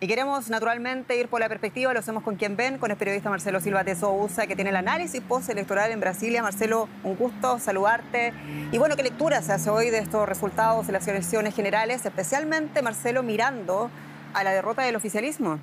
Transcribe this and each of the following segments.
Y queremos naturalmente ir por la perspectiva, lo hacemos con quien ven, con el periodista Marcelo Silva de Sousa, que tiene el análisis postelectoral en Brasilia. Marcelo, un gusto saludarte. Y bueno, ¿qué lectura se hace hoy de estos resultados de las elecciones generales, especialmente, Marcelo, mirando a la derrota del oficialismo?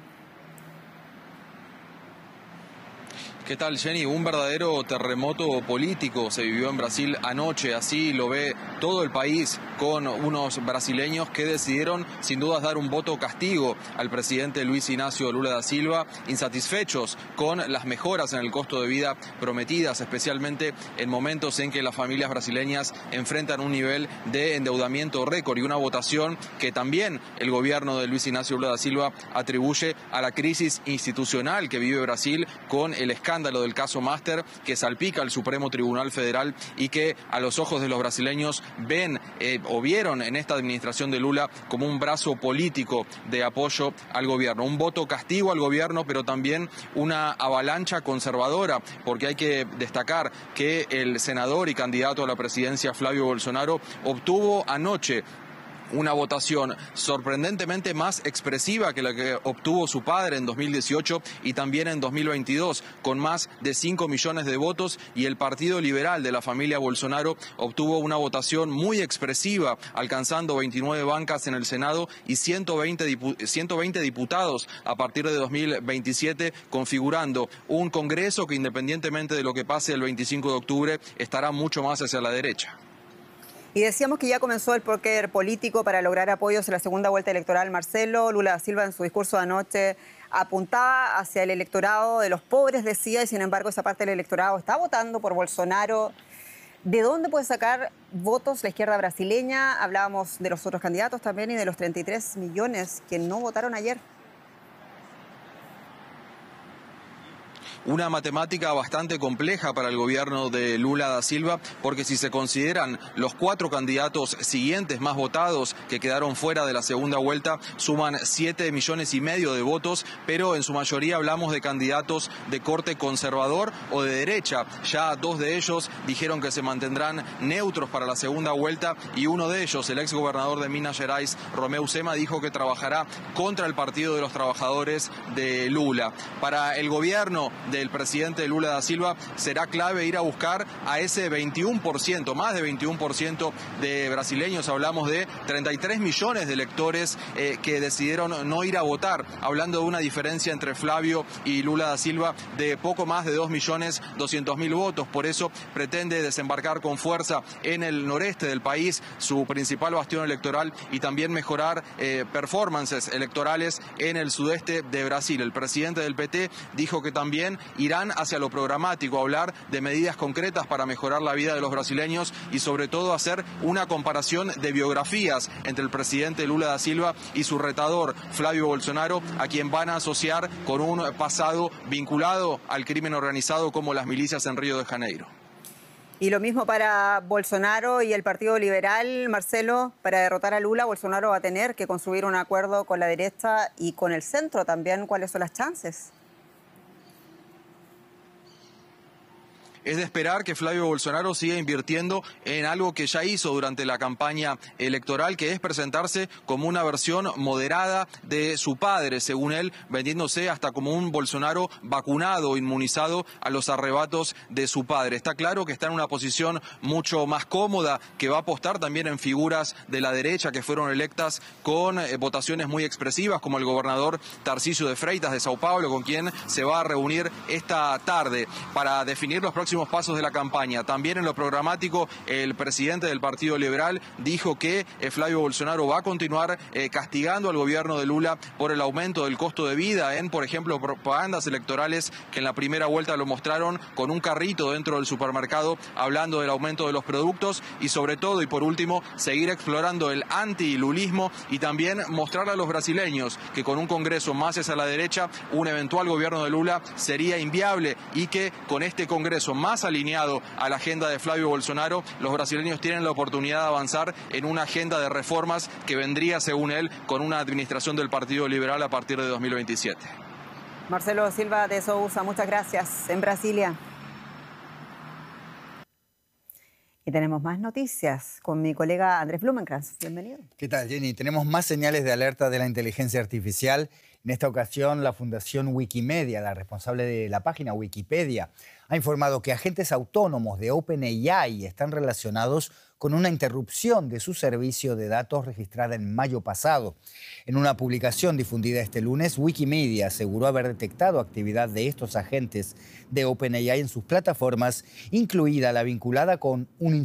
¿Qué tal, Jenny? Un verdadero terremoto político se vivió en Brasil anoche, así lo ve todo el país, con unos brasileños que decidieron sin dudas dar un voto castigo al presidente Luis Inácio Lula da Silva, insatisfechos con las mejoras en el costo de vida prometidas, especialmente en momentos en que las familias brasileñas enfrentan un nivel de endeudamiento récord y una votación que también el gobierno de Luis Inácio Lula da Silva atribuye a la crisis institucional que vive Brasil con el escándalo del caso Master que salpica al Supremo Tribunal Federal y que a los ojos de los brasileños ven o vieron en esta administración de Lula como un brazo político de apoyo al gobierno. Un voto castigo al gobierno, pero también una avalancha conservadora, porque hay que destacar que el senador y candidato a la presidencia Flavio Bolsonaro obtuvo anoche una votación sorprendentemente más expresiva que la que obtuvo su padre en 2018 y también en 2022, con más de 5 millones de votos, y el Partido Liberal de la familia Bolsonaro obtuvo una votación muy expresiva, alcanzando 29 bancas en el Senado y 120 diputados a partir de 2027, configurando un Congreso que, independientemente de lo que pase el 25 de octubre, estará mucho más hacia la derecha. Y decíamos que ya comenzó el póker político para lograr apoyos en la segunda vuelta electoral. Marcelo, Lula da Silva en su discurso de anoche apuntaba hacia el electorado de los pobres, decía, y sin embargo esa parte del electorado está votando por Bolsonaro. ¿De dónde puede sacar votos la izquierda brasileña? Hablábamos de los otros candidatos también y de los 33 millones que no votaron ayer. Una matemática bastante compleja para el gobierno de Lula da Silva, porque si se consideran los 4 candidatos siguientes más votados que quedaron fuera de la segunda vuelta, suman 7,5 millones de votos, pero en su mayoría hablamos de candidatos de corte conservador o de derecha. Ya 2 de ellos dijeron que se mantendrán neutros para la segunda vuelta, y uno de ellos, el exgobernador de Minas Gerais, Romeu Zema, dijo que trabajará contra el Partido de los Trabajadores de Lula. Para el gobierno del presidente Lula da Silva será clave ir a buscar a ese 21%, más de 21% de brasileños. Hablamos de 33 millones de electores que decidieron no ir a votar, hablando de una diferencia entre Flavio y Lula da Silva de poco más de 2.200.000 votos. Por eso pretende desembarcar con fuerza en el noreste del país, su principal bastión electoral, y también mejorar performances electorales en el sudeste de Brasil. El presidente del PT dijo que también irán hacia lo programático, a hablar de medidas concretas para mejorar la vida de los brasileños y sobre todo hacer una comparación de biografías entre el presidente Lula da Silva y su retador Flavio Bolsonaro, a quien van a asociar con un pasado vinculado al crimen organizado como las milicias en Río de Janeiro. Y lo mismo para Bolsonaro y el Partido Liberal, Marcelo. Para derrotar a Lula, Bolsonaro va a tener que construir un acuerdo con la derecha y con el centro también. ¿Cuáles son las chances? Es de esperar que Flavio Bolsonaro siga invirtiendo en algo que ya hizo durante la campaña electoral, que es presentarse como una versión moderada de su padre, según él, vendiéndose hasta como un Bolsonaro vacunado, inmunizado a los arrebatos de su padre. Está claro que está en una posición mucho más cómoda, que va a apostar también en figuras de la derecha que fueron electas con votaciones muy expresivas, como el gobernador Tarcísio de Freitas de Sao Paulo, con quien se va a reunir esta tarde para definir los próximos pasos de la campaña. También en lo programático, el presidente del Partido Liberal dijo que Flavio Bolsonaro va a continuar castigando al gobierno de Lula por el aumento del costo de vida en, por ejemplo, propagandas electorales que en la primera vuelta lo mostraron con un carrito dentro del supermercado hablando del aumento de los productos, y sobre todo y por último seguir explorando el anti-lulismo y también mostrarle a los brasileños que con un Congreso más hacia la derecha un eventual gobierno de Lula sería inviable, y que con este Congreso más alineado a la agenda de Flavio Bolsonaro, los brasileños tienen la oportunidad de avanzar en una agenda de reformas que vendría, según él, con una administración del Partido Liberal a partir de 2027. Marcelo Silva de Sousa, muchas gracias. En Brasilia. Y tenemos más noticias con mi colega Andrés Blumenkrantz. Bienvenido. ¿Qué tal, Jenny? Tenemos más señales de alerta de la inteligencia artificial En esta ocasión, la Fundación Wikimedia, la responsable de la página Wikipedia, ha informado que agentes autónomos de OpenAI están relacionados con una interrupción de su servicio de datos registrada en mayo pasado. En una publicación difundida este lunes, Wikimedia aseguró haber detectado actividad de estos agentes de OpenAI en sus plataformas, incluida la vinculada con un